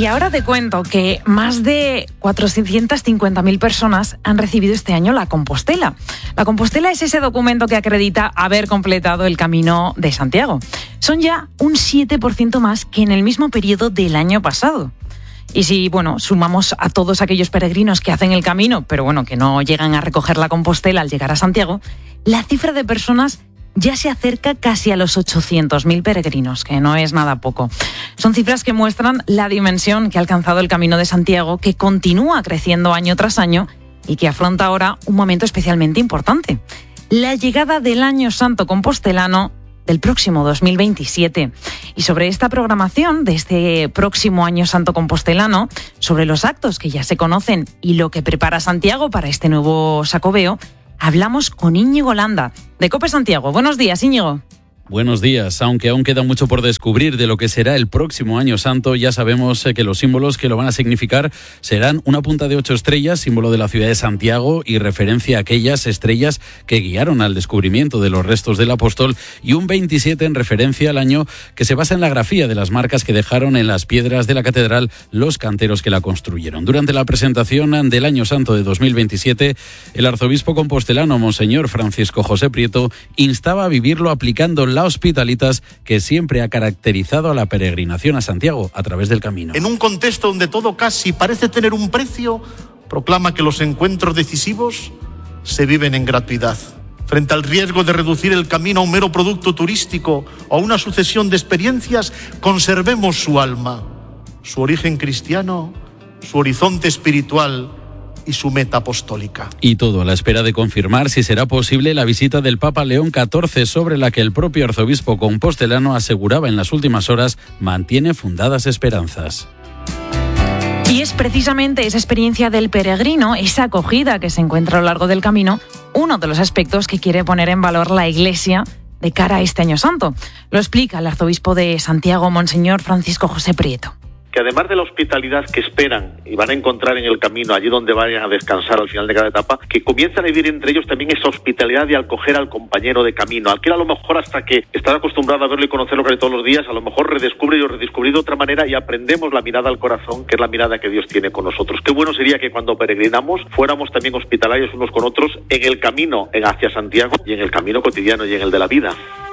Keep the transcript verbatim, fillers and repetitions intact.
Y ahora te cuento que más de cuatrocientas cincuenta mil personas han recibido este año la Compostela. La Compostela es ese documento que acredita haber completado el Camino de Santiago. Son ya un siete por ciento más que en el mismo periodo del año pasado. Y si, bueno, sumamos a todos aquellos peregrinos que hacen el camino, pero bueno, que no llegan a recoger la Compostela al llegar a Santiago, la cifra de personas ya se acerca casi a los ochocientos mil peregrinos, que no es nada poco. Son cifras que muestran la dimensión que ha alcanzado el Camino de Santiago, que continúa creciendo año tras año y que afronta ahora un momento especialmente importante: la llegada del Año Santo Compostelano del próximo dos mil veintisiete. Y sobre esta programación de este próximo Año Santo Compostelano, sobre los actos que ya se conocen y lo que prepara Santiago para este nuevo Xacobeo, hablamos con Íñigo Landa, de COPE Santiago. Buenos días, Íñigo. Buenos días. Aunque aún queda mucho por descubrir de lo que será el próximo Año Santo, ya sabemos que los símbolos que lo van a significar serán una punta de ocho estrellas, símbolo de la ciudad de Santiago y referencia a aquellas estrellas que guiaron al descubrimiento de los restos del apóstol, y un veintisiete en referencia al año, que se basa en la grafía de las marcas que dejaron en las piedras de la catedral los canteros que la construyeron. Durante la presentación del Año Santo de dos mil veintisiete, el arzobispo compostelano, Monseñor Francisco José Prieto, instaba a vivirlo aplicando la Hospitalitas que siempre ha caracterizado a la peregrinación a Santiago a través del camino. En un contexto donde todo casi parece tener un precio, proclama que los encuentros decisivos se viven en gratuidad. Frente al riesgo de reducir el camino a un mero producto turístico o a una sucesión de experiencias, conservemos su alma, su origen cristiano, su horizonte espiritual y su meta apostólica. Y todo a la espera de confirmar si será posible la visita del Papa León catorce, sobre la que el propio arzobispo compostelano aseguraba en las últimas horas mantiene fundadas esperanzas. Y es precisamente esa experiencia del peregrino, esa acogida que se encuentra a lo largo del camino, uno de los aspectos que quiere poner en valor la Iglesia de cara a este Año Santo. Lo explica el arzobispo de Santiago, Monseñor Francisco José Prieto. Que además de la hospitalidad que esperan y van a encontrar en el camino, allí donde vayan a descansar al final de cada etapa, que comienzan a vivir entre ellos también esa hospitalidad de acoger al compañero de camino, al que a lo mejor hasta que estás acostumbrado a verlo y conocerlo casi todos los días, a lo mejor redescubre y o redescubrir de otra manera, y aprendemos la mirada al corazón, que es la mirada que Dios tiene con nosotros. Qué bueno sería que cuando peregrinamos fuéramos también hospitalarios unos con otros en el camino hacia Santiago y en el camino cotidiano y en el de la vida.